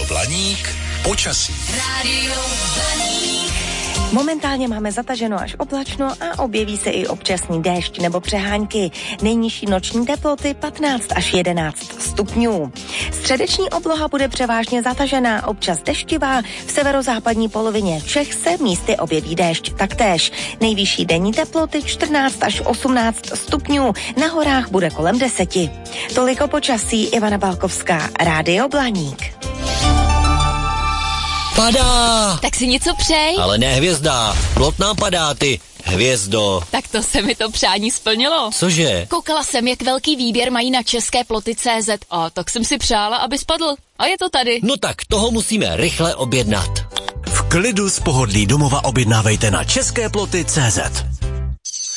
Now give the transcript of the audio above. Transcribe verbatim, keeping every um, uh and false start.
Rádio Blaník počasí. Rádio Blaník. Momentálně máme zataženo až oblačno a objeví se i občasný déšť nebo přehánky. Nejnižší noční teploty patnáct až jedenáct stupňů. Středeční obloha bude převážně zatažená, občas deštivá, v severozápadní polovině Čech se místy objeví déšť taktéž. Nejvyšší denní teploty čtrnáct až osmnáct stupňů, na horách bude kolem deseti. Toliko počasí, Ivana Balkovská, Rádio Blaník. Padá! Tak si něco přej. Ale ne hvězda, plot nám padá, ty hvězdo. Tak to se mi to přání splnilo. Cože? Koukala jsem, jak velký výběr mají na české ploty tečka cé zet a tak jsem si přála, aby spadl. A je to tady. No tak toho musíme rychle objednat. V klidu z pohodlí domova objednávejte na české ploty tečka cé zet.